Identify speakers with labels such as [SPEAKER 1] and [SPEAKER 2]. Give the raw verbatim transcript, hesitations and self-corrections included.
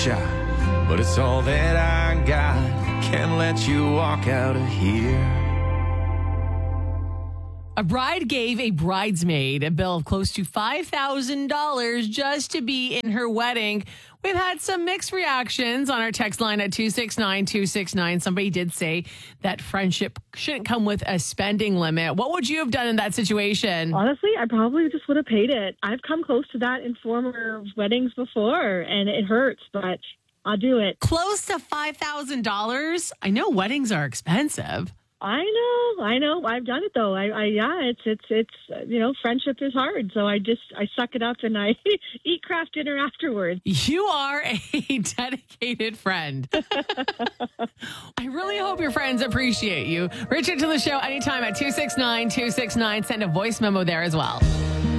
[SPEAKER 1] But it's all that I got. Can't let you walk out of here.
[SPEAKER 2] A bride gave a bridesmaid a bill of close to five thousand dollars just to be in her wedding. We've had some mixed reactions on our text line at two six nine two six nine. Somebody did say that friendship shouldn't come with a spending limit. What would you have done in that situation?
[SPEAKER 3] Honestly, I probably just would have paid it. I've come close to that in former weddings before, and it hurts, but I'll do it.
[SPEAKER 2] Close to five thousand dollars? I know weddings are expensive.
[SPEAKER 3] I know, I know. I've done it though. I, I yeah, it's it's it's uh, you know, friendship is hard. So I just I suck it up and I eat craft dinner afterwards.
[SPEAKER 2] You are a dedicated friend. I really hope your friends appreciate you. Reach out to the show anytime at two six nine two six nine. Send a voice memo there as well.